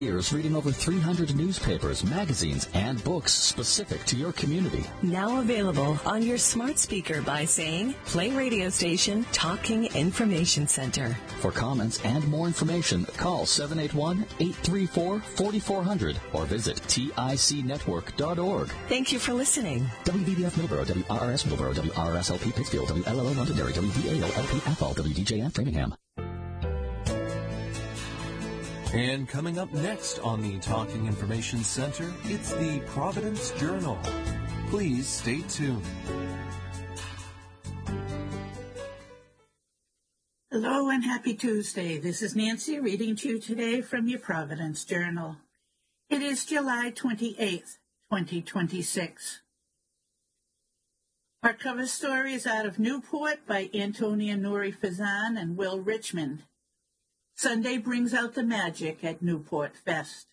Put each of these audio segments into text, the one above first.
Years reading over 300 newspapers, magazines, and books specific to your community. Now available on your smart speaker by saying, play radio station Talking Information Center. For comments and more information, call 781-834-4400 or visit ticnetwork.org. Thank you for listening. WBBF Middleborough, WRRS Middleborough, WRSLP Pittsfield, WLLO Londonderry, WBALLP Athol, WDJM Framingham. And coming up next on the Talking Information Center, it's the Providence Journal. Please stay tuned. Hello and happy Tuesday. This is Nancy reading to you today from your Providence Journal. It is July 28th, 2026. Our cover story is out of Newport by Antonia Nuri Fazan and Will Richmond. Sunday brings out the magic at Newport Fest.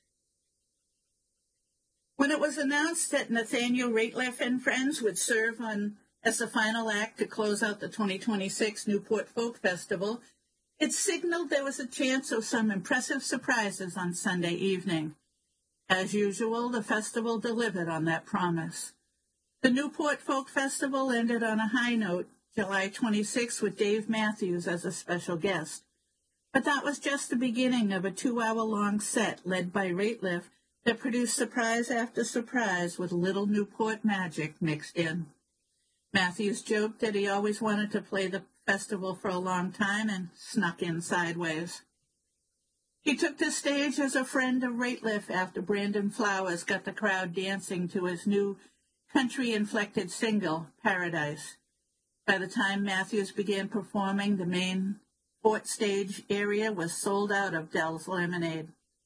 When it was announced that Nathaniel Rateliff and friends would serve as the final act to close out the 2026 Newport Folk Festival, it signaled there was a chance of some impressive surprises on Sunday evening. As usual, the festival delivered on that promise. The Newport Folk Festival ended on a high note, July 26, with Dave Matthews as a special guest. But that was just the beginning of a 2-hour-long set led by Rateliff that produced surprise after surprise with little Newport magic mixed in. Matthews joked that he always wanted to play the festival for a long time and snuck in sideways. He took the stage as a friend of Rateliff after Brandon Flowers got the crowd dancing to his new country-inflected single, Paradise. By the time Matthews began performing, the main Fort stage area was sold out of Dell's Lemonade.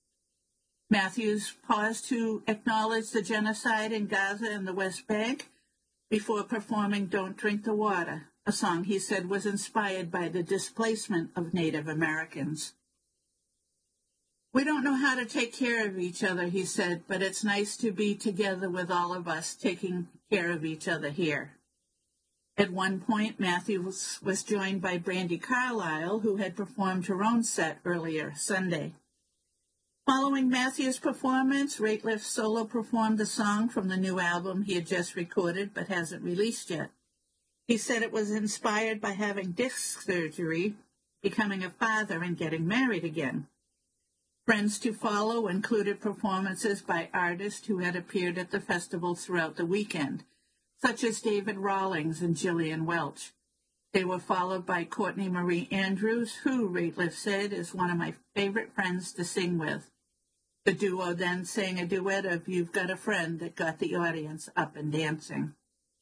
Matthews paused to acknowledge the genocide in Gaza and the West Bank before performing Don't Drink the Water, a song he said was inspired by the displacement of Native Americans. We don't know how to take care of each other, he said, but it's nice to be together with all of us taking care of each other here. At one point, Matthews was joined by Brandi Carlile, who had performed her own set earlier Sunday. Following Matthews' performance, Rateliff solo performed a song from the new album he had just recorded but hasn't released yet. He said it was inspired by having disc surgery, becoming a father, and getting married again. Friends to follow included performances by artists who had appeared at the festival throughout the weekend, such as David Rawlings and Gillian Welch. They were followed by Courtney Marie Andrews, who, Rateliff said, is one of my favorite friends to sing with. The duo then sang a duet of You've Got a Friend that got the audience up and dancing.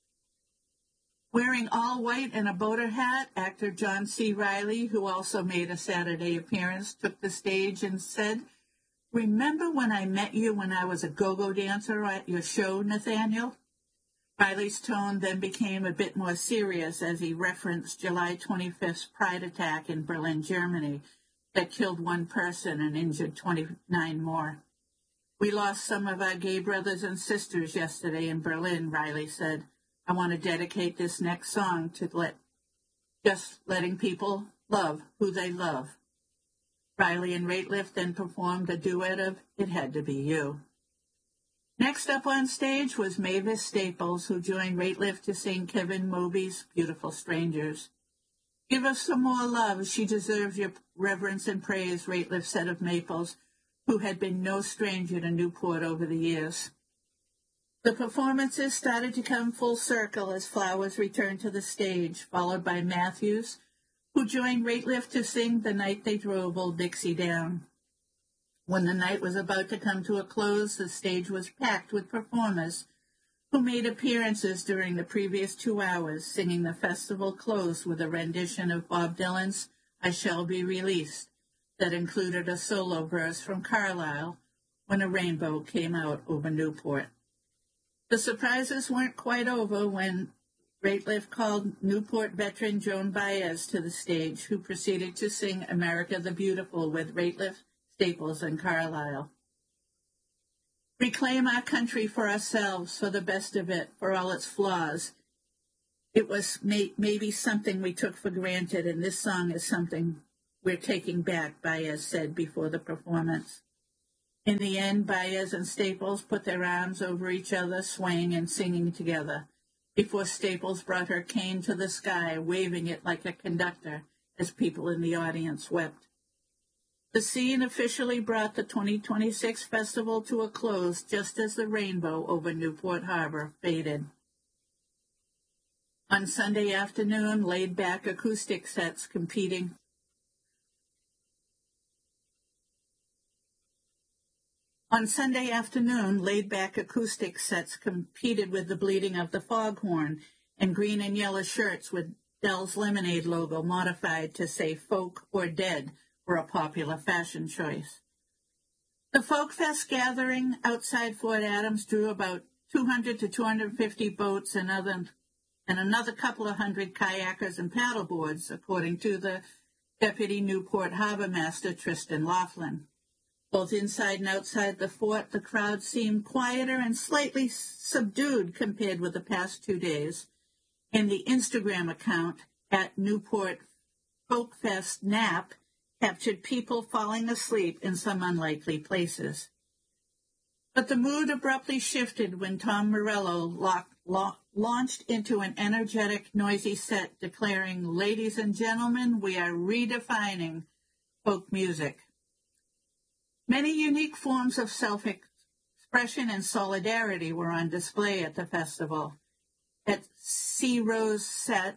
Wearing all white and a boater hat, actor John C. Reilly, who also made a Saturday appearance, took the stage and said, "Remember when I met you when I was a go-go dancer at your show, Nathaniel?" Reilly's tone then became a bit more serious as he referenced July 25th's Pride attack in Berlin, Germany, that killed one person and injured 29 more. "We lost some of our gay brothers and sisters yesterday in Berlin," Reilly said. "I want to dedicate this next song to letting people love who they love." Reilly and Rateliff then performed a duet of It Had to Be You. Next up on stage was Mavis Staples, who joined Rateliff to sing Kevin Moby's Beautiful Strangers. "Give us some more love. She deserves your reverence and praise," Rateliff said of Maples, who had been no stranger to Newport over the years. The performances started to come full circle as Flowers returned to the stage, followed by Matthews, who joined Rateliff to sing The Night They Drove Old Dixie Down. When the night was about to come to a close, the stage was packed with performers who made appearances during the previous 2 hours, singing the festival close with a rendition of Bob Dylan's I Shall Be Released that included a solo verse from Carlile, When a Rainbow Came Out Over Newport. The surprises weren't quite over when Rateliff called Newport veteran Joan Baez to the stage, who proceeded to sing America the Beautiful with Rateliff, Staples, and Carlile. "Reclaim our country for ourselves, for the best of it, for all its flaws. It was maybe something we took for granted, and this song is something we're taking back," Baez said before the performance. In the end, Baez and Staples put their arms over each other, swaying and singing together, before Staples brought her cane to the sky, waving it like a conductor as people in the audience wept. The scene officially brought the 2026 festival to a close just as the rainbow over Newport Harbor faded. On Sunday afternoon, laid-back acoustic sets competed with the bleating of the foghorn and green and yellow shirts with Dell's Lemonade logo modified to say folk or dead were a popular fashion choice. The Folk Fest gathering outside Fort Adams drew about 200 to 250 boats and another couple of hundred kayakers and paddleboards, according to the Deputy Newport Harbor Master Tristan Laughlin. Both inside and outside the fort, the crowd seemed quieter and slightly subdued compared with the past 2 days, and the Instagram account at Newport Folk Fest Nap captured people falling asleep in some unlikely places. But the mood abruptly shifted when Tom Morello launched into an energetic, noisy set declaring, "Ladies and gentlemen, we are redefining folk music." Many unique forms of self-expression and solidarity were on display at the festival. At C. Rose set,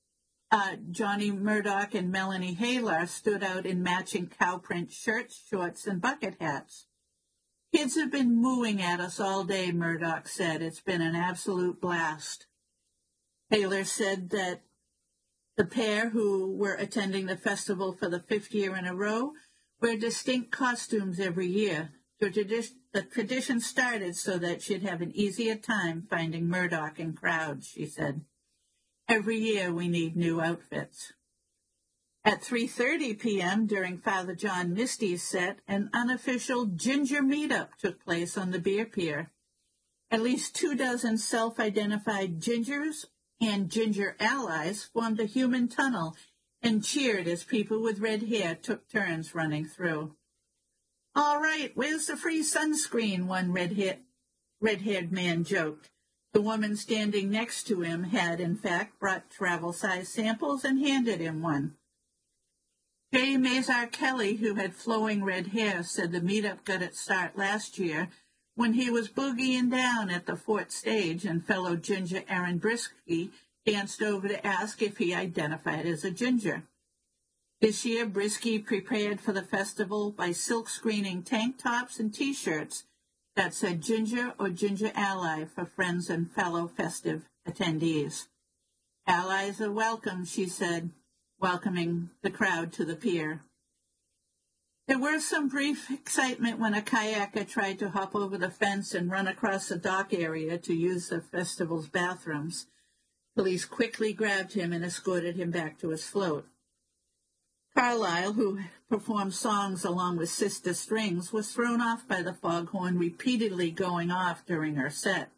Johnny Murdoch and Melanie Haylar stood out in matching cowprint shirts, shorts, and bucket hats. "Kids have been mooing at us all day," Murdoch said. "It's been an absolute blast." Haylar said that the pair, who were attending the festival for the 5th year in a row, wear distinct costumes every year. The tradition started so that she'd have an easier time finding Murdoch in crowds, she said. "Every year we need new outfits." At 3:30 p.m. during Father John Misty's set, an unofficial ginger meetup took place on the beer pier. At least 24 self-identified gingers and ginger allies formed a human tunnel and cheered as people with red hair took turns running through. "All right, where's the free sunscreen?" one red-haired man joked. The woman standing next to him had, in fact, brought travel-size samples and handed him one. Jay Mazar Kelly, who had flowing red hair, said the meetup got its start last year when he was boogieing down at the fort stage and fellow ginger Aaron Brisky danced over to ask if he identified as a ginger. This year, Brisky prepared for the festival by silk-screening tank tops and T-shirts that said ginger or ginger ally for friends and fellow festive attendees. "Allies are welcome," she said, welcoming the crowd to the pier. There was some brief excitement when a kayaker tried to hop over the fence and run across the dock area to use the festival's bathrooms. Police quickly grabbed him and escorted him back to his float. Carlisle, who performed songs along with Sister Strings, was thrown off by the foghorn repeatedly going off during her set.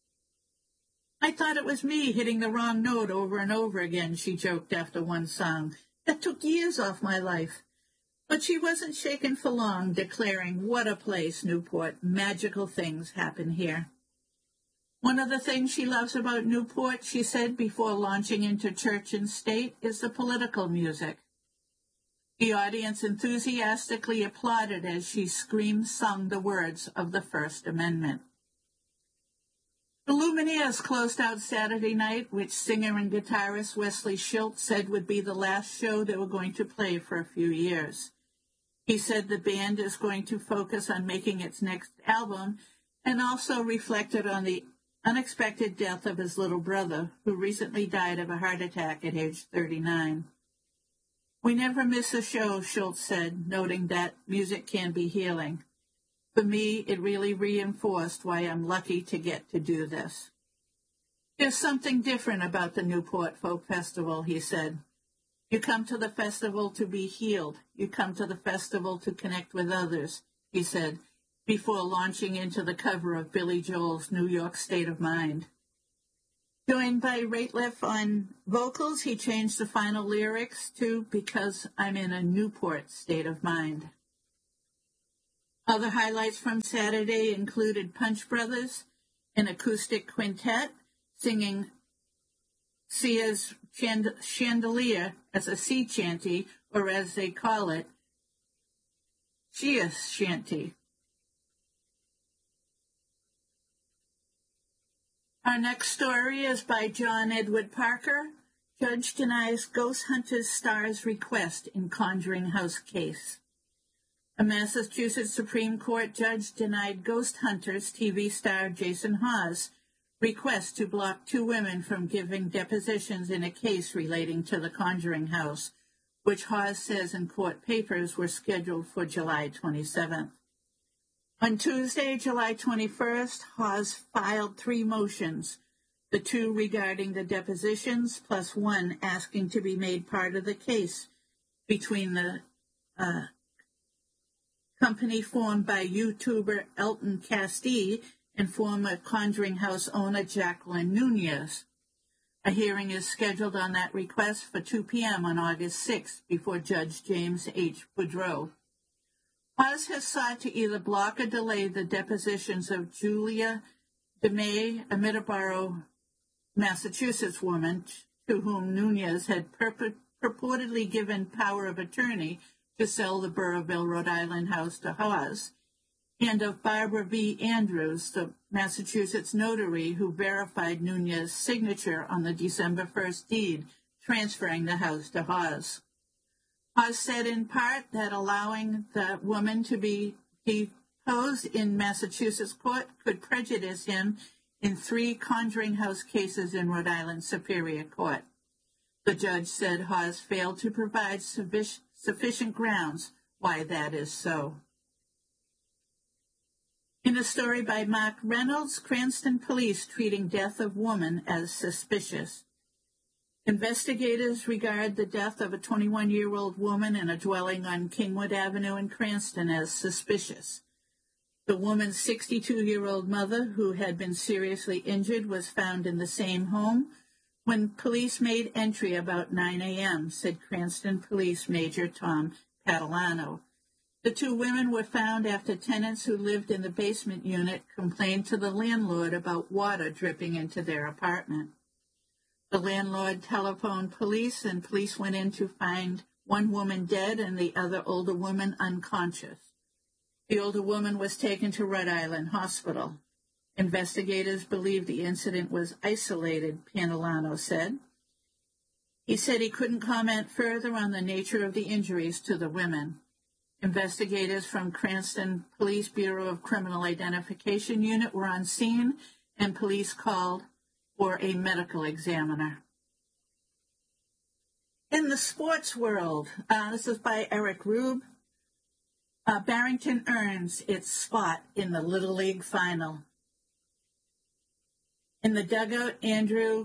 "I thought it was me hitting the wrong note over and over again," she joked after one song. "That took years off my life." But she wasn't shaken for long, declaring, "What a place, Newport. Magical things happen here." One of the things she loves about Newport, she said before launching into church and state, is the political music. The audience enthusiastically applauded as she sung the words of the First Amendment. The Lumineers closed out Saturday night, which singer and guitarist Wesley Schultz said would be the last show they were going to play for a few years. He said the band is going to focus on making its next album and also reflected on the unexpected death of his little brother, who recently died of a heart attack at age 39. "We never miss a show," Schultz said, noting that music can be healing. "For me, it really reinforced why I'm lucky to get to do this." "There's something different about the Newport Folk Festival," he said. "You come to the festival to be healed. You come to the festival to connect with others," he said, before launching into the cover of Billy Joel's New York State of Mind. Joined by Rateliff on vocals, he changed the final lyrics to "Because I'm in a Newport State of Mind." Other highlights from Saturday included Punch Brothers, an acoustic quintet, singing Sia's Chandelier as a sea chanty, or as they call it, Sia's Shanty. Our next story is by John Edward Parker. Judge denies Ghost Hunters star's request in Conjuring House case. A Massachusetts Supreme Court judge denied Ghost Hunters TV star Jason Hawes' request to block two women from giving depositions in a case relating to the Conjuring House, which Hawes says in court papers were scheduled for July 27th. On Tuesday, July 21st, Hawes filed 3 motions, the 2 regarding the depositions, plus 1 asking to be made part of the case between the company formed by YouTuber Elton Castee and former Conjuring House owner Jacqueline Nunez. A hearing is scheduled on that request for 2 p.m. on August 6th before Judge James H. Boudreau. Hawes has sought to either block or delay the depositions of Julia DeMay, a Middleborough, Massachusetts woman to whom Nunez had purportedly given power of attorney to sell the Burrillville, Rhode Island house to Hawes, and of Barbara B. Andrews, the Massachusetts notary who verified Nunez's signature on the December 1st deed transferring the house to Hawes. Hawes said in part that allowing the woman to be deposed in Massachusetts court could prejudice him in 3 Conjuring House cases in Rhode Island Superior Court. The judge said Hawes failed to provide sufficient grounds why that is so. In a story by Mark Reynolds, Cranston police treating death of woman as suspicious. Investigators regard the death of a 21-year-old woman in a dwelling on Kingwood Avenue in Cranston as suspicious. The woman's 62-year-old mother, who had been seriously injured, was found in the same home when police made entry about 9 a.m., said Cranston Police Major Tom Catalano. The 2 women were found after tenants who lived in the basement unit complained to the landlord about water dripping into their apartment. The landlord telephoned police, and police went in to find one woman dead and the other older woman unconscious. The older woman was taken to Rhode Island Hospital. Investigators believe the incident was isolated, Pantalano said. He said he couldn't comment further on the nature of the injuries to the women. Investigators from Cranston Police Bureau of Criminal Identification Unit were on scene, and police called for a medical examiner. In the sports world, this is by Eric Rube. Barrington earns its spot in the Little League final. In the dugout, Andrew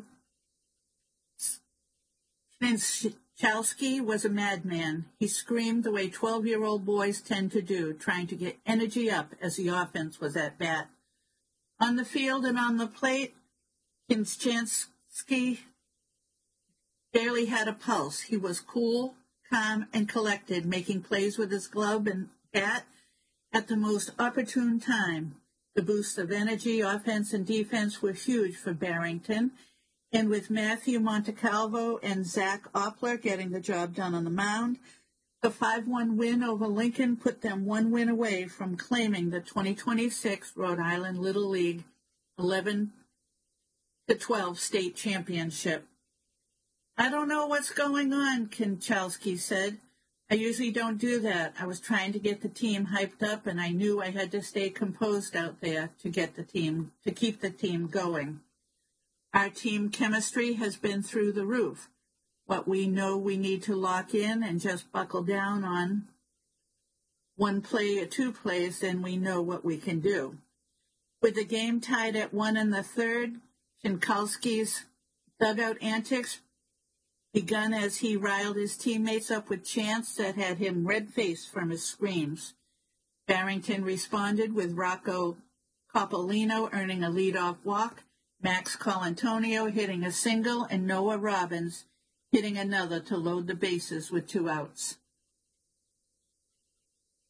Chalsky was a madman. He screamed the way 12-year-old boys tend to do, trying to get energy up as the offense was at bat. On the field and on the plate, Kinchansky barely had a pulse. He was cool, calm, and collected, making plays with his glove and bat at the most opportune time. The boosts of energy, offense, and defense were huge for Barrington, and with Matthew Montecalvo and Zach Oppler getting the job done on the mound, the 5-1 win over Lincoln put them 1 win away from claiming the 2026 Rhode Island Little League 11-12 state championship. I don't know what's going on, Kinchalski said. I usually don't do that. I was trying to get the team hyped up, and I knew I had to stay composed out there to keep the team going. Our team chemistry has been through the roof. What we know we need to lock in and just buckle down on 1 play or 2 plays, then we know what we can do. With the game tied at 1 in the third, Kinchalski's dugout antics begun as he riled his teammates up with chants that had him red-faced from his screams. Barrington responded with Rocco Coppolino earning a leadoff walk, Max Colantonio hitting a single, and Noah Robbins hitting another to load the bases with 2 outs.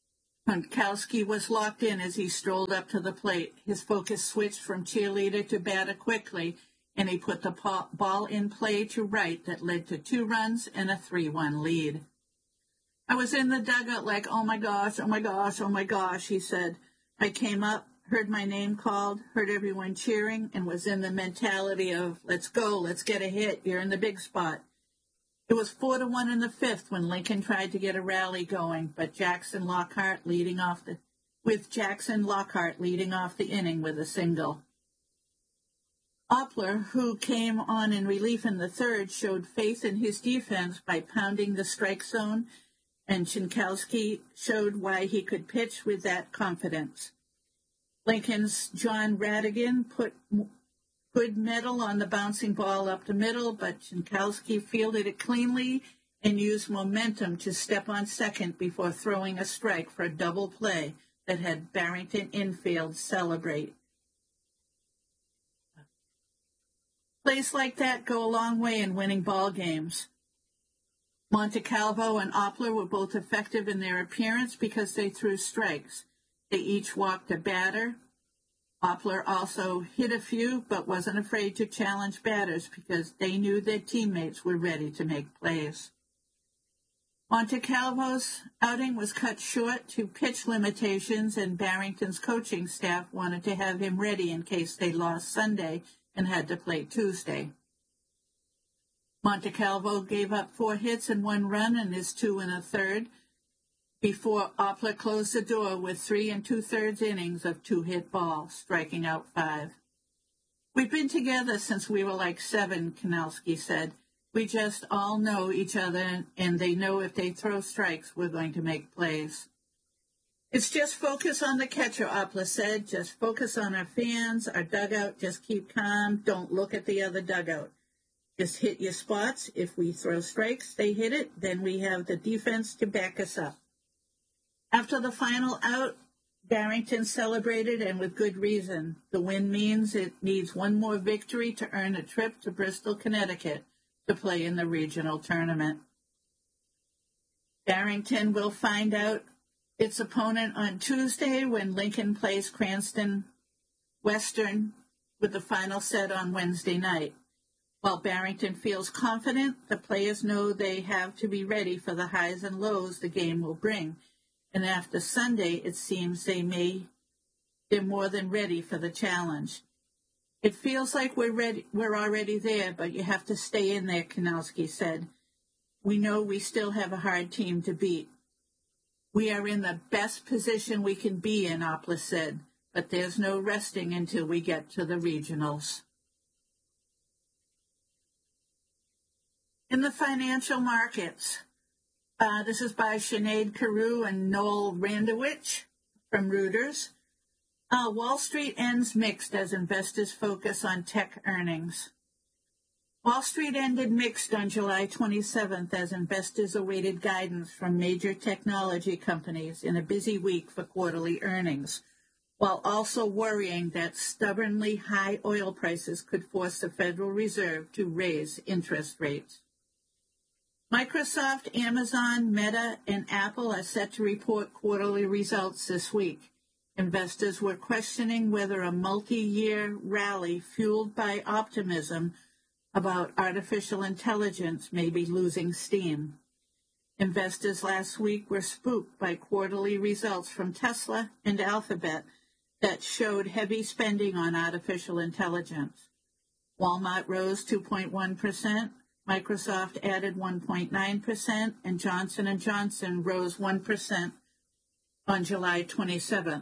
Gronkowski was locked in as he strolled up to the plate. His focus switched from cheerleader to batter quickly, and he put the ball in play to right that led to 2 runs and a 3-1 lead. I was in the dugout like, oh my gosh, oh my gosh, oh my gosh, he said. I came up, heard my name called, heard everyone cheering, and was in the mentality of, let's go, let's get a hit, you're in the big spot. It was 4-1 in the 5th when Lincoln tried to get a rally going, but Jackson Lockhart leading off the inning with a single. Opler, who came on in relief in the 3rd, showed faith in his defense by pounding the strike zone, and Chinkowski showed why he could pitch with that confidence. Lincoln's John Radigan put good metal on the bouncing ball up the middle, but Chinkowski fielded it cleanly and used momentum to step on second before throwing a strike for a double play that had Barrington infield celebrate. Plays like that go a long way in winning ball games. Montecalvo and Opler were both effective in their appearance because they threw strikes. They each walked a batter. Opler also hit a few, but wasn't afraid to challenge batters because they knew their teammates were ready to make plays. Montecalvo's outing was cut short to pitch limitations, and Barrington's coaching staff wanted to have him ready in case they lost Sunday and had to play Tuesday. Montecalvo gave up 4 hits and 1 run in his 2 1/3 before Opler closed the door with 3 2/3 innings of 2-hit ball, striking out 5. We've been together since we were like 7, Kanowski said. We just all know each other, and they know if they throw strikes, we're going to make plays. It's just focus on the catcher, Opler said. Just focus on our fans, our dugout. Just keep calm. Don't look at the other dugout. Just hit your spots. If we throw strikes, they hit it. Then we have the defense to back us up. After the final out, Barrington celebrated, and with good reason. The win means it needs one more victory to earn a trip to Bristol, Connecticut, to play in the regional tournament. Barrington will find out its opponent on Tuesday when Lincoln plays Cranston Western with the final set on Wednesday night. While Barrington feels confident, the players know they have to be ready for the highs and lows the game will bring. And after Sunday, it seems they're more than ready for the challenge. It feels like we're already there, but you have to stay in there, Kanowski said. We know we still have a hard team to beat. We are in the best position we can be in, Opler said, but there's no resting until we get to the regionals. In the financial markets, this is by Sinead Carew and Noel Randowich from Reuters. Wall Street ends mixed as investors focus on tech earnings. Wall Street ended mixed on July 27th as investors awaited guidance from major technology companies in a busy week for quarterly earnings, while also worrying that stubbornly high oil prices could force the Federal Reserve to raise interest rates. Microsoft, Amazon, Meta, and Apple are set to report quarterly results this week. Investors were questioning whether a multi-year rally fueled by optimism about artificial intelligence may be losing steam. Investors last week were spooked by quarterly results from Tesla and Alphabet that showed heavy spending on artificial intelligence. Walmart rose 2.1%. Microsoft added 1.9%, and Johnson & Johnson rose 1% on July 27th.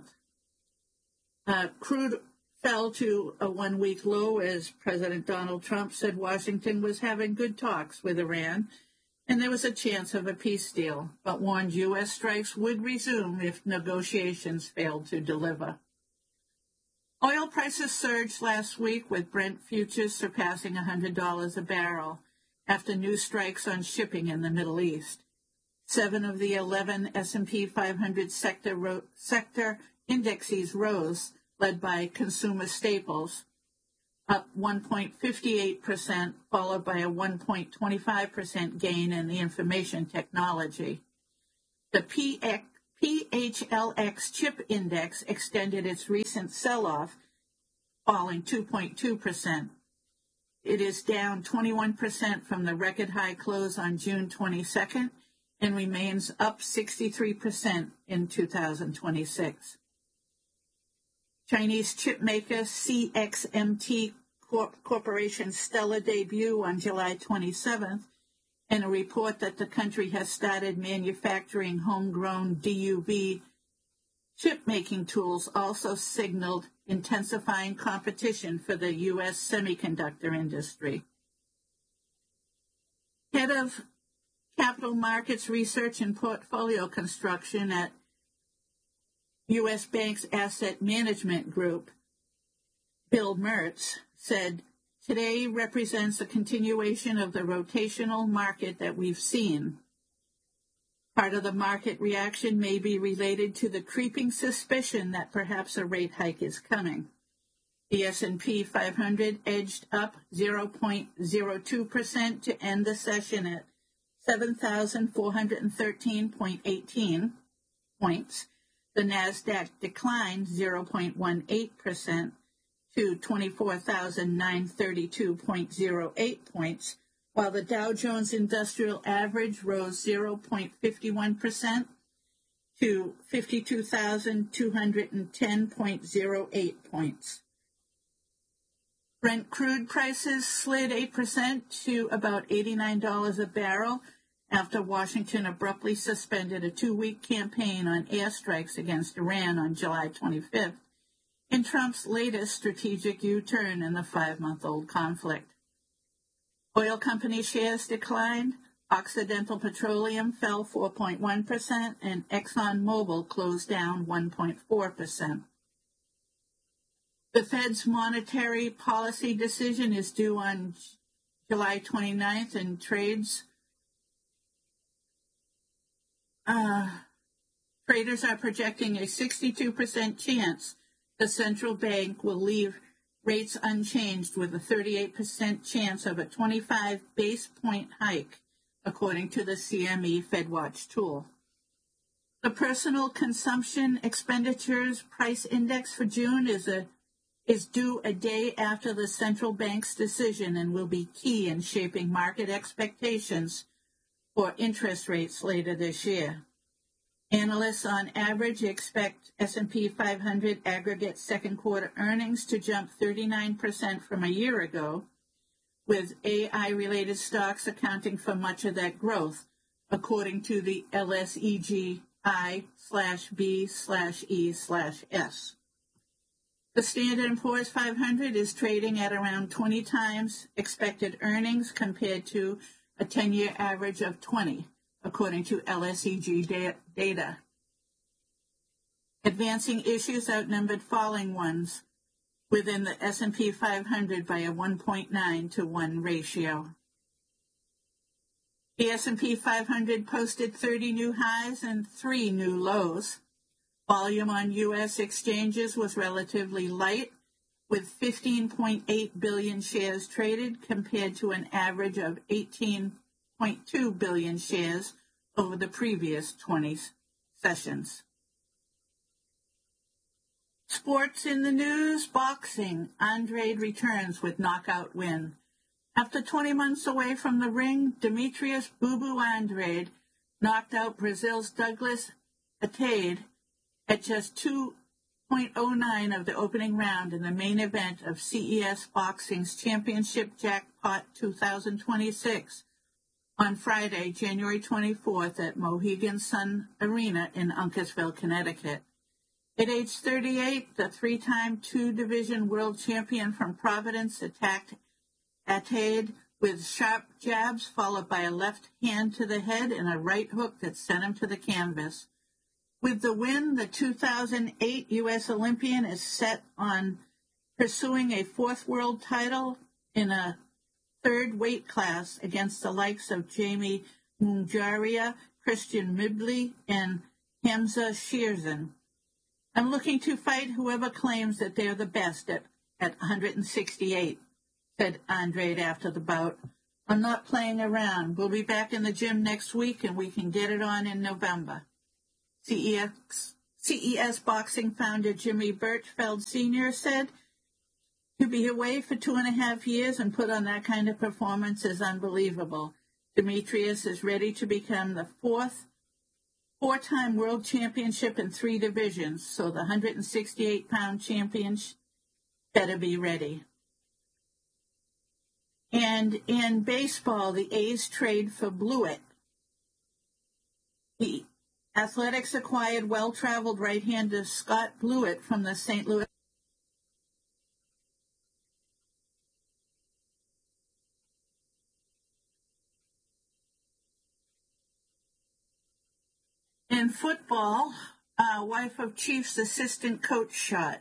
Crude fell to a one-week low as President Donald Trump said Washington was having good talks with Iran, and there was a chance of a peace deal, but warned U.S. strikes would resume if negotiations failed to deliver. Oil prices surged last week, with Brent futures surpassing $100 a barrel after new strikes on shipping in the Middle East. 7 of the 11 S&P 500 sector indexes rose, led by consumer staples, up 1.58%, followed by a 1.25% gain in the information technology. The PHLX chip index extended its recent sell-off, falling 2.2%. It is down 21% from the record high close on June 22nd and remains up 63% in 2026. Chinese chip maker CXMT Corporation's stellar debut on July 27th, and a report that the country has started manufacturing homegrown DUV chip-making tools also signaled intensifying competition for the U.S. semiconductor industry. Head of Capital Markets Research and Portfolio Construction at U.S. Bank's Asset Management Group, Bill Mertz, said, "Today represents a continuation of the rotational market that we've seen. Part of the market reaction may be related to the creeping suspicion that perhaps a rate hike is coming. The S&P 500 edged up 0.02% to end the session at 7,413.18 points. The NASDAQ declined 0.18% to 24,932.08 points, while the Dow Jones Industrial Average rose 0.51% to 52,210.08 points. Brent crude prices slid 8% to about $89 a barrel after Washington abruptly suspended a 2-week campaign on airstrikes against Iran on July 25th, in Trump's latest strategic U-turn in the 5-month-old conflict. Oil company shares declined. Occidental Petroleum fell 4.1%, and ExxonMobil closed down 1.4%. The Fed's monetary policy decision is due on July 29th, and traders are projecting a 62% chance the central bank will leave rates unchanged, with a 38% chance of a 25 base point hike, according to the CME FedWatch tool. The Personal Consumption Expenditures Price Index for June is due a day after the central bank's decision and will be key in shaping market expectations for interest rates later this year. Analysts on average expect S&P 500 aggregate second quarter earnings to jump 39% from a year ago, with AI-related stocks accounting for much of that growth, according to the LSEG-I/B/E/S. The Standard & Poor's 500 is trading at around 20 times expected earnings compared to a 10-year average of 20, according to LSEG data. Advancing issues outnumbered falling ones within the S&P 500 by a 1.9 to 1 ratio. The S&P 500 posted 30 new highs and 3 new lows. Volume on U.S. exchanges was relatively light, with 15.8 billion shares traded compared to an average of 18.2 billion shares over the previous 20 sessions. Sports in the news, boxing. Andrade returns with knockout win. After 20 months away from the ring, Demetrius Boo Boo Andrade knocked out Brazil's Douglas Atade at just 2.09 of the opening round in the main event of CES Boxing's Championship Jackpot 2026 on Friday, January 24th at Mohegan Sun Arena in Uncasville, Connecticut. At age 38, the 3-time 2-division world champion from Providence attacked Atade with sharp jabs followed by a left hand to the head and a right hook that sent him to the canvas. With the win, the 2008 U.S. Olympian is set on pursuing a 4th world title in a 3rd weight class against the likes of Jamie Munguia, Christian Midley, and Hamza Sheerzan. I'm looking to fight whoever claims that they're the best at 168, said Andrade after the bout. I'm not playing around. We'll be back in the gym next week, and we can get it on in November. CES boxing founder Jimmy Birchfeld Sr. said, "To be away for 2.5 years and put on that kind of performance is unbelievable. Demetrius is ready to become the four-time world championship in 3 divisions, so the 168-pound champion better be ready." And in baseball, the A's trade for Blewett. The Athletics acquired well-traveled right-hander Scott Blewett from the St. Louis. In football, wife of Chiefs assistant coach shot.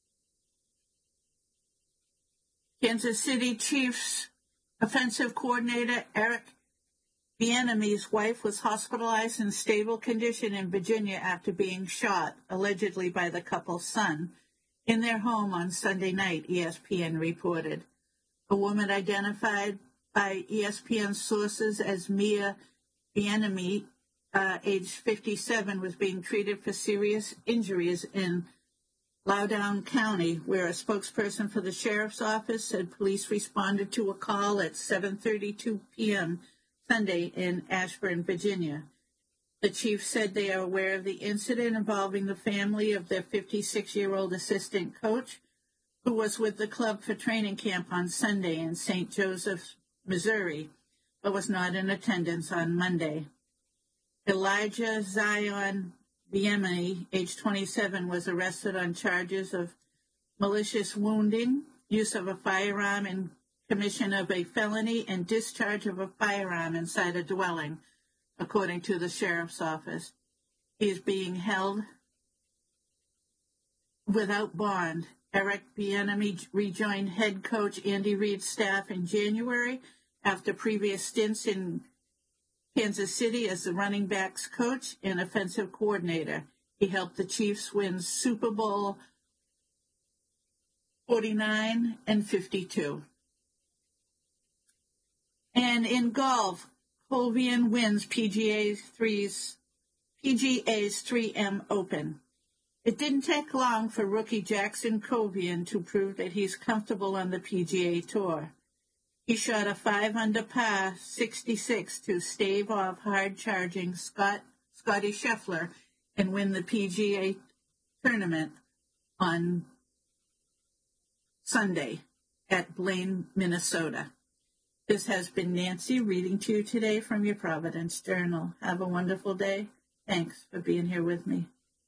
Kansas City Chiefs offensive coordinator Eric Bieniemy's wife was hospitalized in stable condition in Virginia after being shot, allegedly by the couple's son, in their home on Sunday night, ESPN reported. A woman identified by ESPN sources as Mia Bieniemy, age 57, was being treated for serious injuries in Loudoun County, where a spokesperson for the sheriff's office said police responded to a call at 7:32 p.m. Sunday in Ashburn, Virginia. The chief said they are aware of the incident involving the family of their 56-year-old assistant coach, who was with the club for training camp on Sunday in St. Joseph, Missouri, but was not in attendance on Monday. Elijah Zion Bieniemy, age 27, was arrested on charges of malicious wounding, use of a firearm in commission of a felony, and discharge of a firearm inside a dwelling, according to the sheriff's office. He is being held without bond. Eric Bieniemy rejoined head coach Andy Reid's staff in January after previous stints in Kansas City as the running backs coach and offensive coordinator. He helped the Chiefs win Super Bowl 49 and 52. And in golf, Hovland wins PGA's 3M Open. It didn't take long for rookie Jackson Hovland to prove that he's comfortable on the PGA Tour. He shot a 5-under par 66 to stave off hard-charging Scotty Scheffler and win the PGA tournament on Sunday at Blaine, Minnesota. This has been Nancy reading to you today from your Providence Journal. Have a wonderful day. Thanks for being here with me.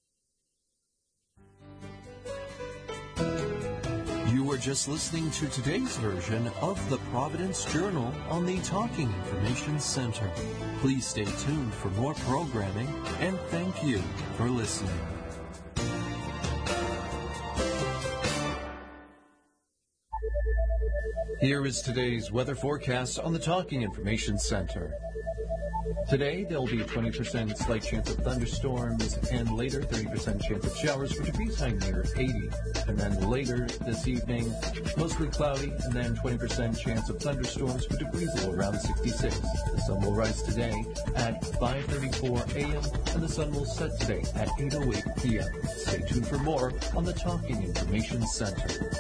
You were just listening to today's version of the Providence Journal on the Talking Information Center. Please stay tuned for more programming, and thank you for listening. Here is today's weather forecast on the Talking Information Center. Today, there will be a 20% slight chance of thunderstorms, and later 30% chance of showers for degrees high near 80. And then later this evening, mostly cloudy, and then 20% chance of thunderstorms for degrees low around 66. The sun will rise today at 5:34 a.m., and the sun will set today at 8:08 p.m. Stay tuned for more on the Talking Information Center.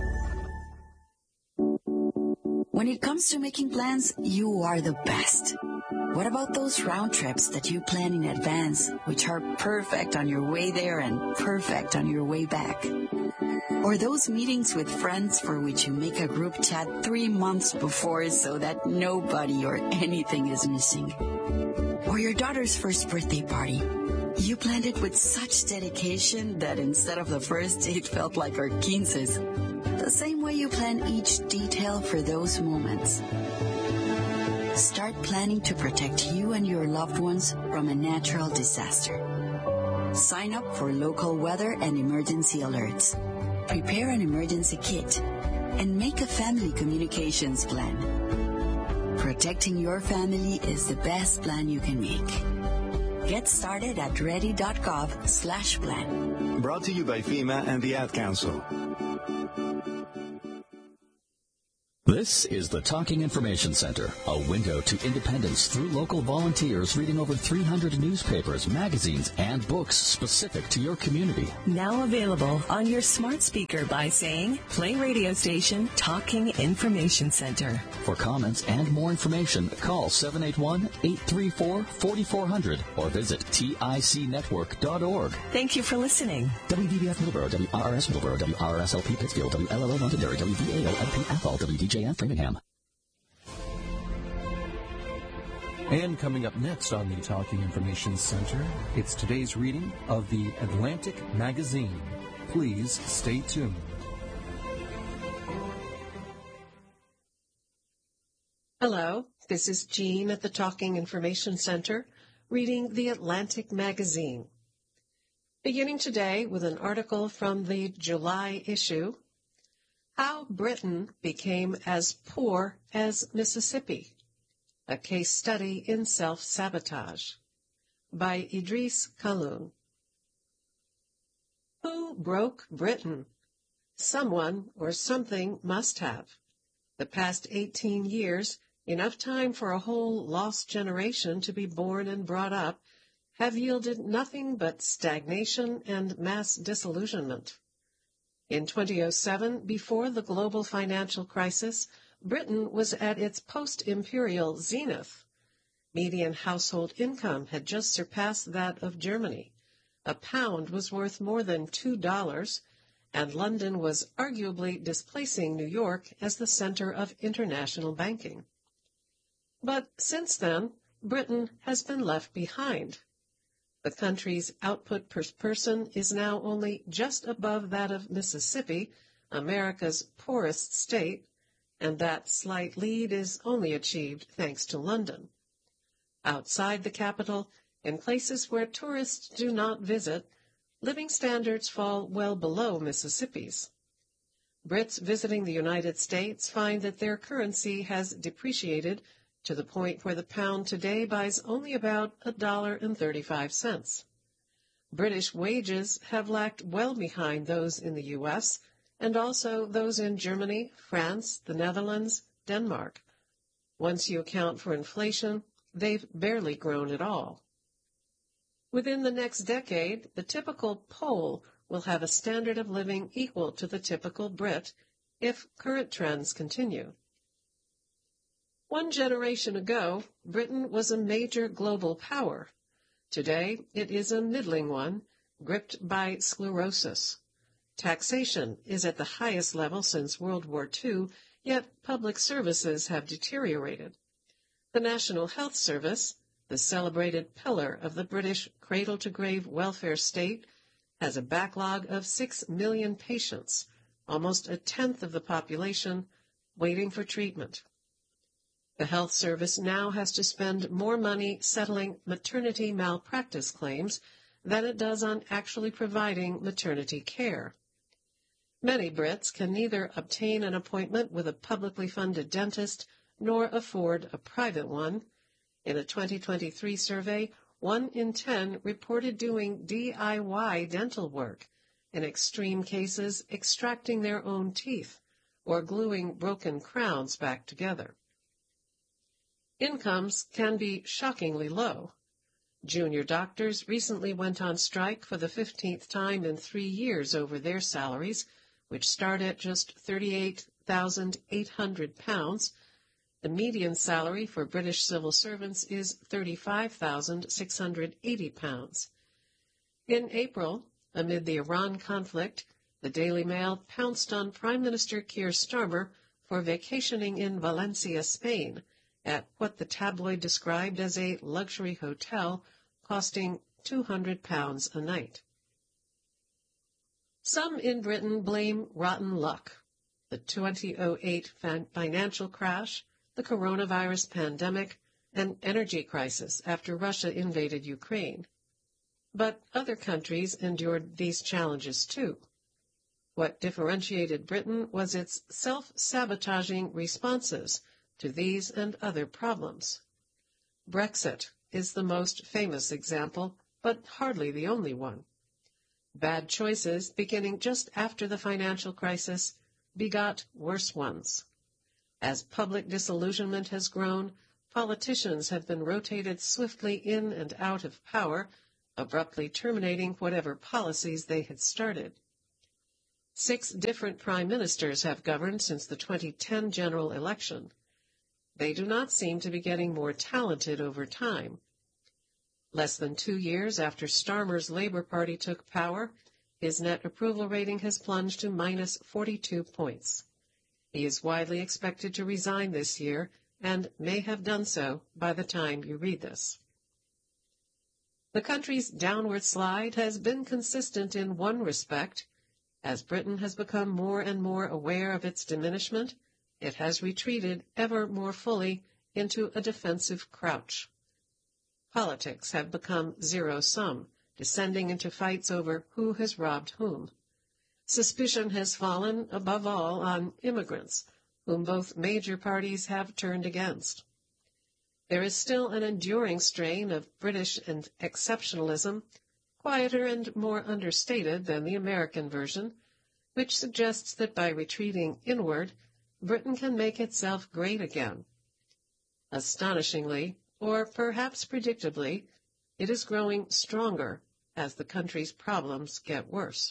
When it comes to making plans, you are the best. What about those round trips that you plan in advance, which are perfect on your way there and perfect on your way back? Or those meetings with friends for which you make a group chat 3 months before so that nobody or anything is missing? Or your daughter's first birthday party. You planned it with such dedication that instead of the first date felt like our quinces. The same way you plan each detail for those moments. Start planning to protect you and your loved ones from a natural disaster. Sign up for local weather and emergency alerts. Prepare an emergency kit and make a family communications plan. Protecting your family is the best plan you can make. Get started at ready.gov/plan. Brought to you by FEMA and the Ad Council. This is the Talking Information Center, a window to independence through local volunteers reading over 300 newspapers, magazines, and books specific to your community. Now available on your smart speaker by saying, play radio station Talking Information Center. For comments and more information, call 781-834-4400 or visit ticnetwork.org. Thank you for listening. WDBF Middleborough, WRRS Middleborough, WRSLP Pittsfield, WLLO Londonderry, WVAO LP Athol, WDJF Framingham. And coming up next on the Talking Information Center, it's today's reading of the Atlantic Magazine. Please stay tuned. Hello, this is Jean at the Talking Information Center, reading the Atlantic Magazine. Beginning today with an article from the July issue, How Britain Became as Poor as Mississippi, a case study in self-sabotage, by Idris Kaloun. Who broke Britain? Someone or something must have. The past 18 years, enough time for a whole lost generation to be born and brought up, have yielded nothing but stagnation and mass disillusionment. In 2007, before the global financial crisis, Britain was at its post-imperial zenith. Median household income had just surpassed that of Germany. A pound was worth more than $2, and London was arguably displacing New York as the center of international banking. But since then, Britain has been left behind. The country's output per person is now only just above that of Mississippi, America's poorest state, and that slight lead is only achieved thanks to London. Outside the capital, in places where tourists do not visit, living standards fall well below Mississippi's. Brits visiting the United States find that their currency has depreciated to the point where the pound today buys only about $1.35. British wages have lagged well behind those in the U.S., and also those in Germany, France, the Netherlands, Denmark. Once you account for inflation, they've barely grown at all. Within the next decade, the typical Pole will have a standard of living equal to the typical Brit if current trends continue. One generation ago, Britain was a major global power. Today, it is a middling one, gripped by sclerosis. Taxation is at the highest level since World War II, yet public services have deteriorated. The National Health Service, the celebrated pillar of the British cradle-to-grave welfare state, has a backlog of 6 million patients, almost a tenth of the population, waiting for treatment. The health service now has to spend more money settling maternity malpractice claims than it does on actually providing maternity care. Many Brits can neither obtain an appointment with a publicly funded dentist nor afford a private one. In a 2023 survey, 1 in 10 reported doing DIY dental work, in extreme cases extracting their own teeth or gluing broken crowns back together. Incomes can be shockingly low. Junior doctors recently went on strike for the 15th time in 3 years over their salaries, which start at just £38,800. The median salary for British civil servants is £35,680. In April, amid the Iran conflict, the Daily Mail pounced on Prime Minister Keir Starmer for vacationing in Valencia, Spain, at what the tabloid described as a luxury hotel costing £200 a night. Some in Britain blame rotten luck, the 2008 financial crash, the coronavirus pandemic, and energy crisis after Russia invaded Ukraine. But other countries endured these challenges too. What differentiated Britain was its self-sabotaging responses to these and other problems. Brexit is the most famous example, but hardly the only one. Bad choices, beginning just after the financial crisis, begot worse ones. As public disillusionment has grown, politicians have been rotated swiftly in and out of power, abruptly terminating whatever policies they had started. 6 different prime ministers have governed since the 2010 general election. They do not seem to be getting more talented over time. Less than 2 years after Starmer's Labour Party took power, his net approval rating has plunged to minus 42 points. He is widely expected to resign this year and may have done so by the time you read this. The country's downward slide has been consistent in one respect. As Britain has become more and more aware of its diminishment, it has retreated ever more fully into a defensive crouch. Politics have become zero-sum, descending into fights over who has robbed whom. Suspicion has fallen, above all, on immigrants, whom both major parties have turned against. There is still an enduring strain of British and exceptionalism, quieter and more understated than the American version, which suggests that by retreating inward, Britain can make itself great again. Astonishingly, or perhaps predictably, it is growing stronger as the country's problems get worse.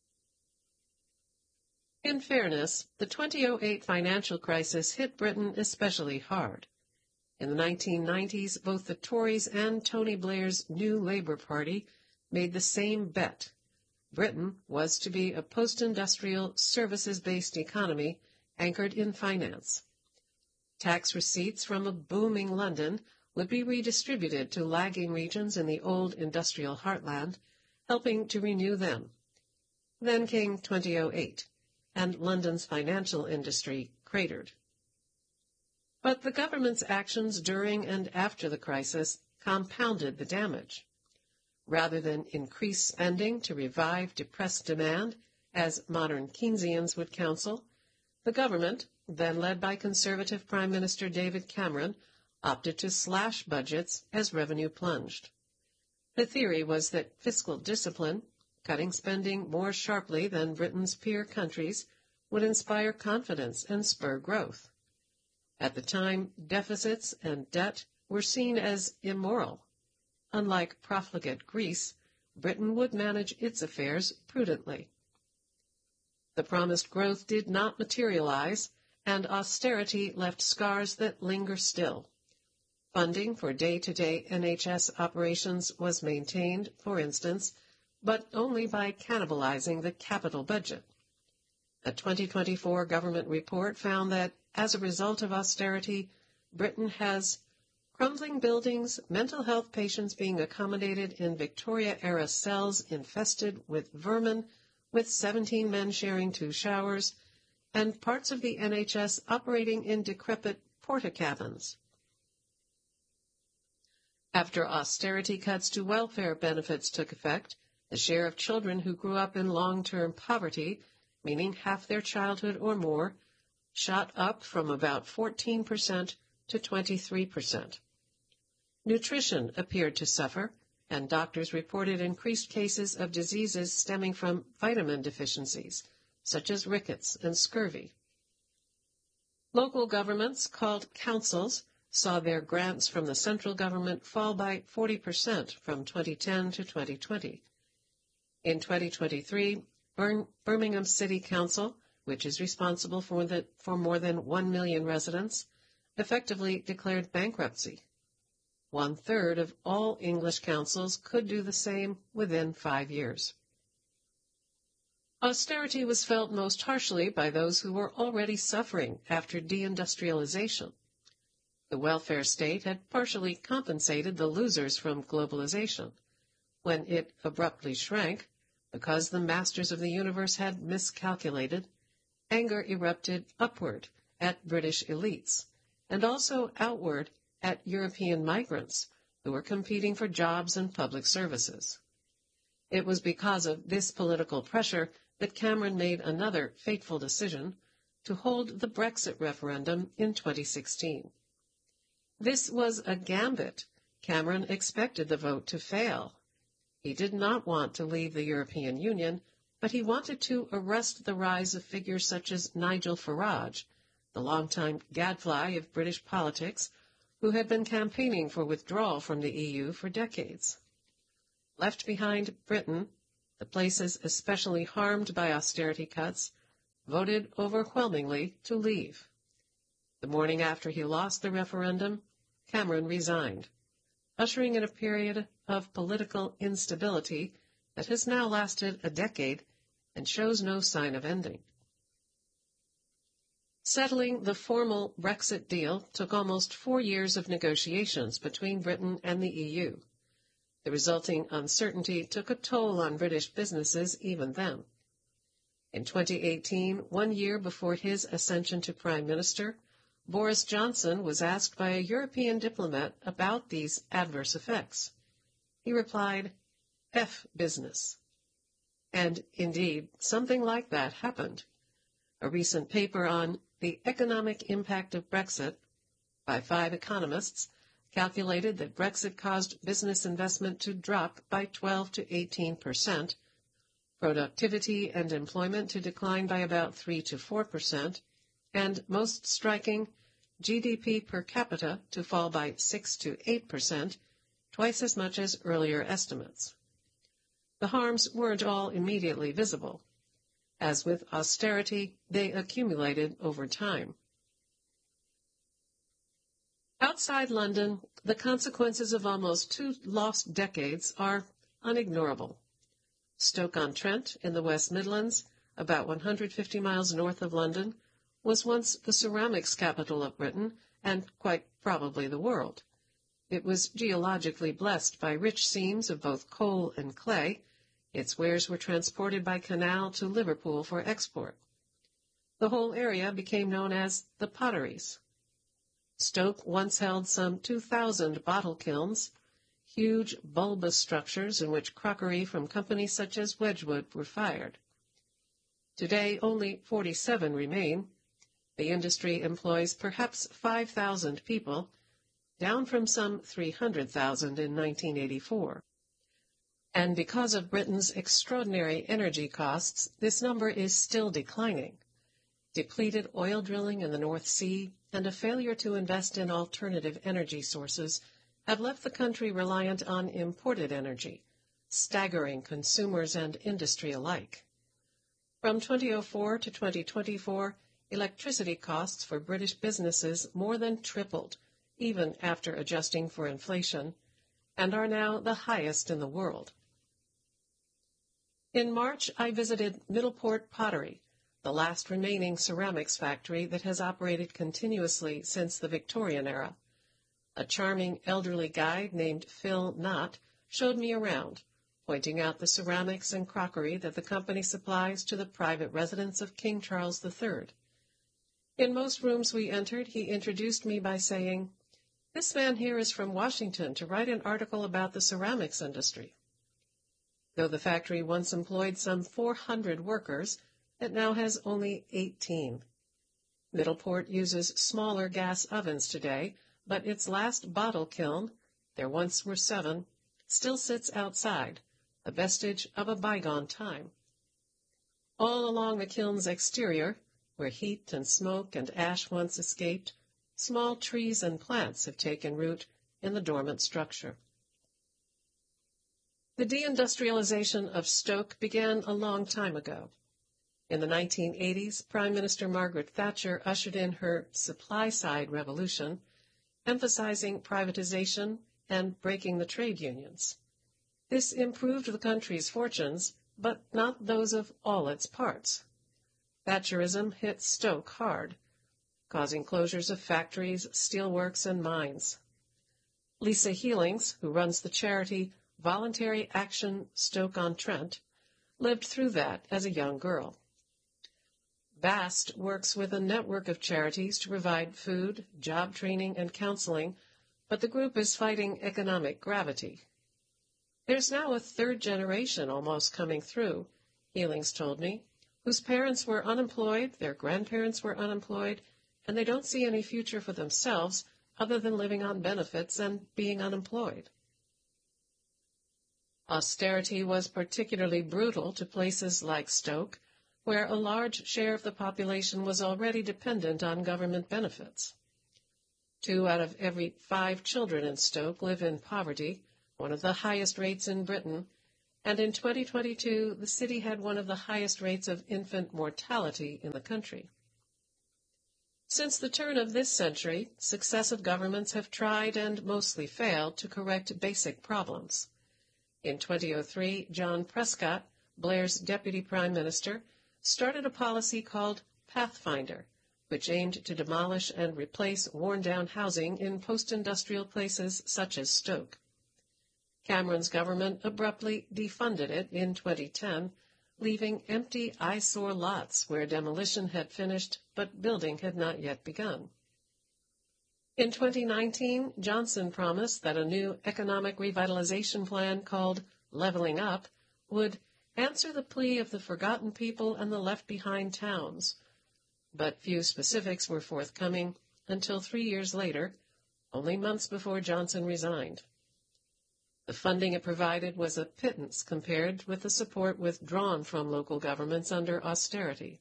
In fairness, the 2008 financial crisis hit Britain especially hard. In the 1990s, both the Tories and Tony Blair's New Labour Party made the same bet. Britain was to be a post-industrial, services-based economy anchored in finance. Tax receipts from a booming London would be redistributed to lagging regions in the old industrial heartland, helping to renew them. Then came 2008, and London's financial industry cratered. But the government's actions during and after the crisis compounded the damage. Rather than increase spending to revive depressed demand, as modern Keynesians would counsel, the government, then led by Conservative Prime Minister David Cameron, opted to slash budgets as revenue plunged. The theory was that fiscal discipline, cutting spending more sharply than Britain's peer countries, would inspire confidence and spur growth. At the time, deficits and debt were seen as immoral. Unlike profligate Greece, Britain would manage its affairs prudently. The promised growth did not materialize, and austerity left scars that linger still. Funding for day-to-day NHS operations was maintained, for instance, but only by cannibalizing the capital budget. A 2024 government report found that, as a result of austerity, Britain has crumbling buildings, mental health patients being accommodated in Victoria-era cells infested with vermin, with 17 men sharing 2 showers, and parts of the NHS operating in decrepit porta-cabins. After austerity cuts to welfare benefits took effect, the share of children who grew up in long-term poverty, meaning half their childhood or more, shot up from about 14% to 23%. Nutrition appeared to suffer, and doctors reported increased cases of diseases stemming from vitamin deficiencies, such as rickets and scurvy. Local governments, called councils, saw their grants from the central government fall by 40% from 2010 to 2020. In 2023, Birmingham City Council, which is responsible for more than 1 million residents, effectively declared bankruptcy. 1/3 of all English councils could do the same within 5 years. Austerity was felt most harshly by those who were already suffering after deindustrialization. The welfare state had partially compensated the losers from globalization. When it abruptly shrank, because the masters of the universe had miscalculated, anger erupted upward at British elites, and also outward at European migrants who were competing for jobs and public services. It was because of this political pressure that Cameron made another fateful decision to hold the Brexit referendum in 2016. This was a gambit. Cameron expected the vote to fail. He did not want to leave the European Union, but he wanted to arrest the rise of figures such as Nigel Farage, the longtime gadfly of British politics, who had been campaigning for withdrawal from the EU for decades. Left behind, Britain, the places especially harmed by austerity cuts, voted overwhelmingly to leave. The morning after he lost the referendum, Cameron resigned, ushering in a period of political instability that has now lasted a decade and shows no sign of ending. Settling the formal Brexit deal took almost 4 years of negotiations between Britain and the EU. The resulting uncertainty took a toll on British businesses even then. In 2018, 1 year before his ascension to Prime Minister, Boris Johnson was asked by a European diplomat about these adverse effects. He replied, "F business." And indeed, something like that happened. A recent paper on the economic impact of Brexit by 5 economists calculated that Brexit caused business investment to drop by 12 to 18%, productivity and employment to decline by about 3 to 4%, and, most striking, GDP per capita to fall by 6 to 8%, twice as much as earlier estimates. The harms weren't all immediately visible. As with austerity, they accumulated over time. Outside London, the consequences of almost 2 lost decades are unignorable. Stoke-on-Trent in the West Midlands, about 150 miles north of London, was once the ceramics capital of Britain and quite probably the world. It was geologically blessed by rich seams of both coal and clay. Its wares were transported by canal to Liverpool for export. The whole area became known as the Potteries. Stoke once held some 2,000 bottle kilns, huge bulbous structures in which crockery from companies such as Wedgwood were fired. Today, only 47 remain. The industry employs perhaps 5,000 people, down from some 300,000 in 1984. And because of Britain's extraordinary energy costs, this number is still declining. Depleted oil drilling in the North Sea and a failure to invest in alternative energy sources have left the country reliant on imported energy, staggering consumers and industry alike. From 2004 to 2024, electricity costs for British businesses more than tripled, even after adjusting for inflation, and are now the highest in the world. In March, I visited Middleport Pottery, the last remaining ceramics factory that has operated continuously since the Victorian era. A charming elderly guide named Phil Knott showed me around, pointing out the ceramics and crockery that the company supplies to the private residence of King Charles III. In most rooms we entered, he introduced me by saying, "This man here is from Washington to write an article about the ceramics industry." Though the factory once employed some 400 workers, it now has only 18. Middleport uses smaller gas ovens today, but its last bottle kiln, there once were 7, still sits outside, a vestige of a bygone time. All along the kiln's exterior, where heat and smoke and ash once escaped, small trees and plants have taken root in the dormant structure. The deindustrialization of Stoke began a long time ago. In the 1980s, Prime Minister Margaret Thatcher ushered in her supply-side revolution, emphasizing privatization and breaking the trade unions. This improved the country's fortunes, but not those of all its parts. Thatcherism hit Stoke hard, causing closures of factories, steelworks, and mines. Lisa Healings, who runs the charity Voluntary Action Stoke-on-Trent, lived through that as a young girl. BAST works with a network of charities to provide food, job training, and counseling, but the group is fighting economic gravity. There's now a 3rd generation almost coming through, Healings told me, whose parents were unemployed, their grandparents were unemployed, and they don't see any future for themselves other than living on benefits and being unemployed. Austerity was particularly brutal to places like Stoke, where a large share of the population was already dependent on government benefits. 2 out of every 5 children in Stoke live in poverty, one of the highest rates in Britain, and in 2022 the city had one of the highest rates of infant mortality in the country. Since the turn of this century, successive governments have tried and mostly failed to correct basic problems. In 2003, John Prescott, Blair's deputy prime minister, started a policy called Pathfinder, which aimed to demolish and replace worn-down housing in post-industrial places such as Stoke. Cameron's government abruptly defunded it in 2010, leaving empty eyesore lots where demolition had finished but building had not yet begun. In 2019, Johnson promised that a new economic revitalization plan called Leveling Up would answer the plea of the forgotten people and the left-behind towns, but few specifics were forthcoming until 3 years later, only months before Johnson resigned. The funding it provided was a pittance compared with the support withdrawn from local governments under austerity.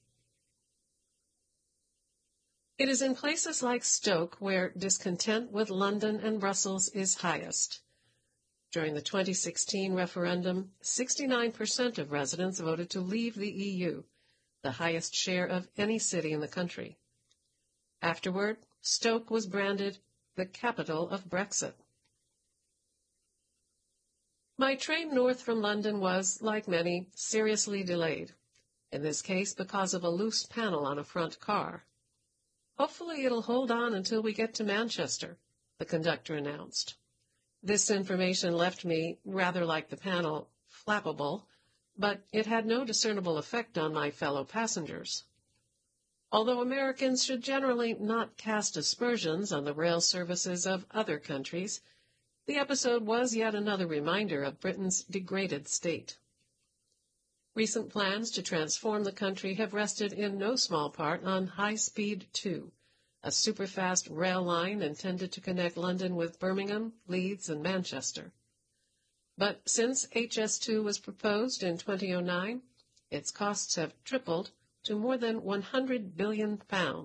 It is in places like Stoke where discontent with London and Brussels is highest. During the 2016 referendum, 69% of residents voted to leave the EU, the highest share of any city in the country. Afterward, Stoke was branded the capital of Brexit. My train north from London was, like many, seriously delayed, in this case because of a loose panel on a front car. "Hopefully it'll hold on until we get to Manchester," the conductor announced. This information left me, rather like the panel, flappable, but it had no discernible effect on my fellow passengers. Although Americans should generally not cast aspersions on the rail services of other countries, the episode was yet another reminder of Britain's degraded state. Recent plans to transform the country have rested in no small part on High Speed 2, a superfast rail line intended to connect London with Birmingham, Leeds, and Manchester. But since HS2 was proposed in 2009, its costs have tripled to more than £100 billion.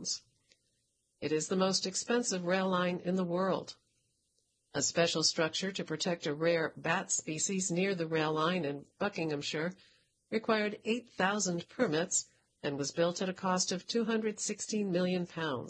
It is the most expensive rail line in the world. A special structure to protect a rare bat species near the rail line in Buckinghamshire required 8,000 permits and was built at a cost of £216 million.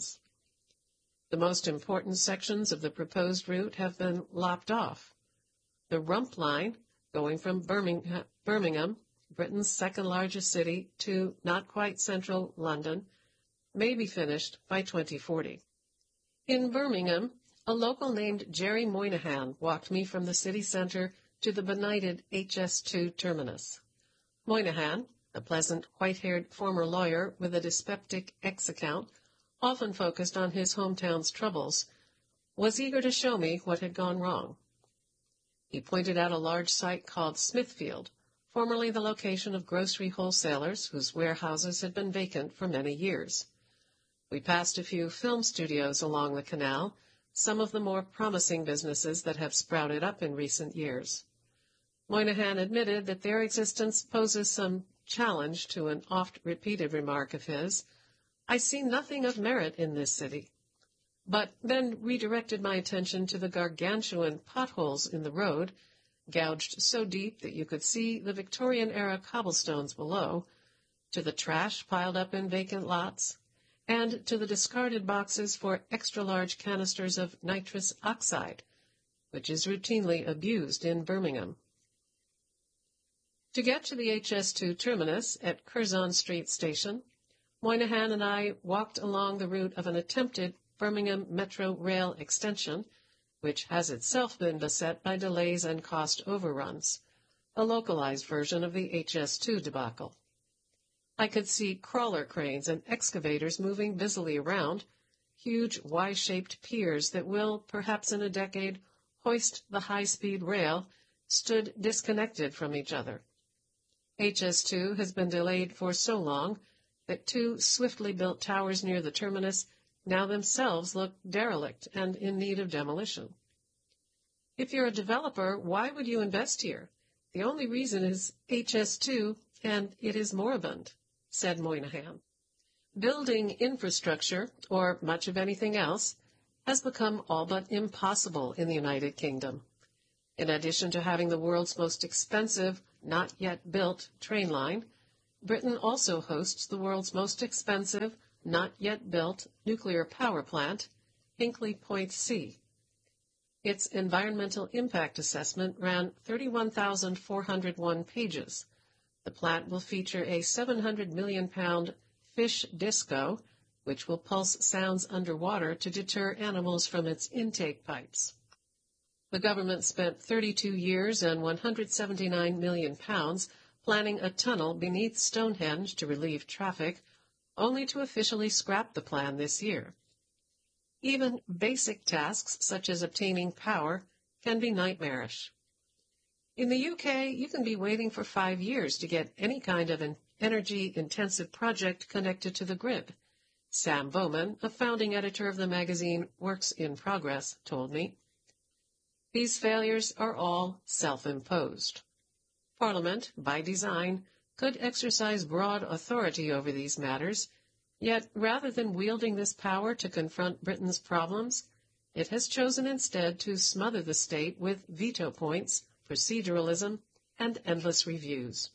The most important sections of the proposed route have been lopped off. The Rump Line, going from Birmingham, Britain's second-largest city, to not quite central London, may be finished by 2040. In Birmingham, a local named Jerry Moynihan walked me from the city centre to the benighted HS2 terminus. Moynihan, a pleasant, white-haired former lawyer with a dyspeptic ex-account, often focused on his hometown's troubles, was eager to show me what had gone wrong. He pointed out a large site called Smithfield, formerly the location of grocery wholesalers whose warehouses had been vacant for many years. We passed a few film studios along the canal, some of the more promising businesses that have sprouted up in recent years. Moynihan admitted that their existence poses some challenge to an oft-repeated remark of his, "I see nothing of merit in this city," but then redirected my attention to the gargantuan potholes in the road, gouged so deep that you could see the Victorian-era cobblestones below, to the trash piled up in vacant lots, and to the discarded boxes for extra-large canisters of nitrous oxide, which is routinely abused in Birmingham. To get to the HS2 terminus at Curzon Street Station, Moynihan and I walked along the route of an attempted Birmingham Metro Rail extension, which has itself been beset by delays and cost overruns, a localized version of the HS2 debacle. I could see crawler cranes and excavators moving busily around, huge Y-shaped piers that will, perhaps in a decade, hoist the high-speed rail, stood disconnected from each other. HS2 has been delayed for so long that 2 swiftly built towers near the terminus now themselves look derelict and in need of demolition. If you're a developer, why would you invest here? The only reason is HS2, and it is moribund. said Moynihan. Building infrastructure, or much of anything else, has become all but impossible in the United Kingdom. In addition to having the world's most expensive, not yet built train line, Britain also hosts the world's most expensive, not yet built nuclear power plant, Hinkley Point C. Its environmental impact assessment ran 31,401 pages. The plant will feature a 700 million pound fish disco, which will pulse sounds underwater to deter animals from its intake pipes. The government spent 32 years and £179 million planning a tunnel beneath Stonehenge to relieve traffic, only to officially scrap the plan this year. Even basic tasks such as obtaining power can be nightmarish. In the UK, you can be waiting for 5 years to get any kind of an energy-intensive project connected to the grid. Sam Bowman, a founding editor of the magazine Works in Progress, told me. These failures are all self-imposed. Parliament, by design, could exercise broad authority over these matters, yet rather than wielding this power to confront Britain's problems, it has chosen instead to smother the state with veto points, proceduralism, and endless reviews.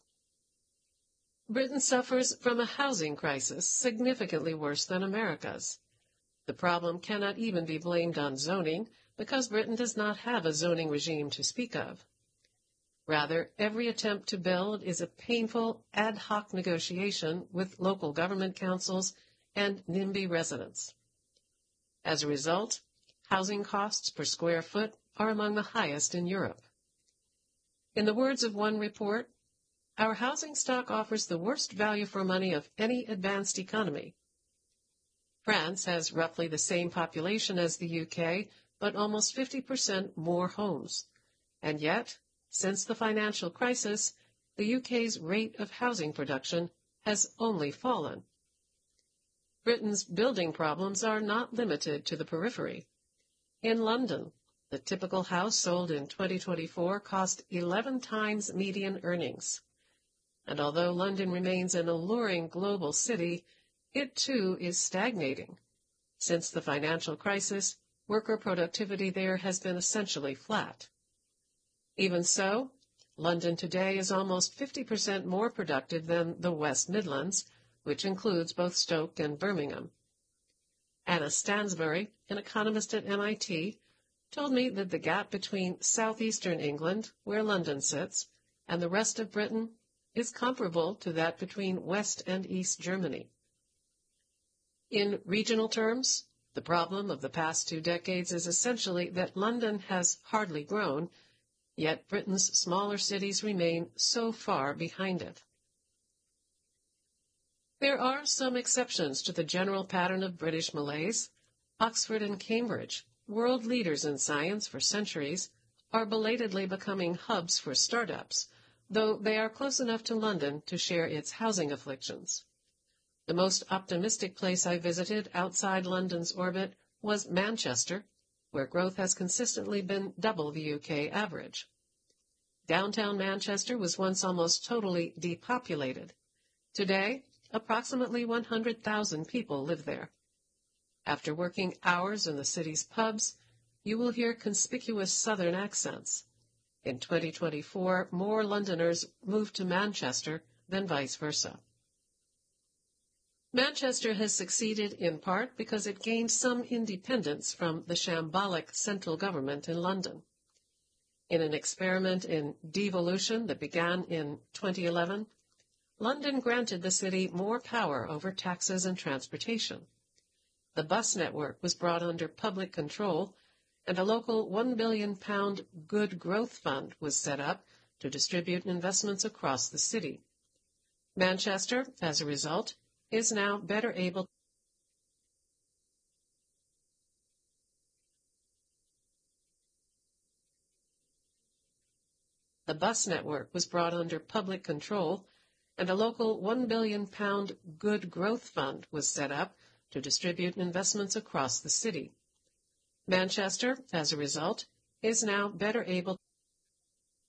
Britain suffers from a housing crisis significantly worse than America's. The problem cannot even be blamed on zoning, because Britain does not have a zoning regime to speak of. Rather, every attempt to build is a painful ad hoc negotiation with local government councils and NIMBY residents. As a result, housing costs per square foot are among the highest in Europe. In the words of one report, our housing stock offers the worst value for money of any advanced economy. France has roughly the same population as the UK, but almost 50% more homes. And yet, since the financial crisis, the UK's rate of housing production has only fallen. Britain's building problems are not limited to the periphery. In London, the typical house sold in 2024 cost 11 times median earnings. And although London remains an alluring global city, it too is stagnating. Since the financial crisis, worker productivity there has been essentially flat. Even so, London today is almost 50% more productive than the West Midlands, which includes both Stoke and Birmingham. Anna Stansbury, an economist at MIT, told me that the gap between southeastern England, where London sits, and the rest of Britain is comparable to that between West and East Germany. In regional terms, the problem of the past 2 decades is essentially that London has hardly grown, yet Britain's smaller cities remain so far behind it. There are some exceptions to the general pattern of British malaise. Oxford and Cambridge, world leaders in science for centuries, are belatedly becoming hubs for startups, though they are close enough to London to share its housing afflictions. The most optimistic place I visited outside London's orbit was Manchester, where growth has consistently been double the UK average. Downtown Manchester was once almost totally depopulated. Today, approximately 100,000 people live there. After working hours in the city's pubs, you will hear conspicuous southern accents. In 2024, more Londoners moved to Manchester than vice versa. Manchester has succeeded in part because it gained some independence from the shambolic central government in London. In an experiment in devolution that began in 2011, London granted the city more power over taxes and transportation. The bus network was brought under public control, and a local £1 billion Good Growth Fund was set up to distribute investments across the city. Manchester, as a result, is now better able The bus network was brought under public control, and a local £1 billion Good Growth Fund was set up to distribute investments across the city. Manchester, as a result, is now better able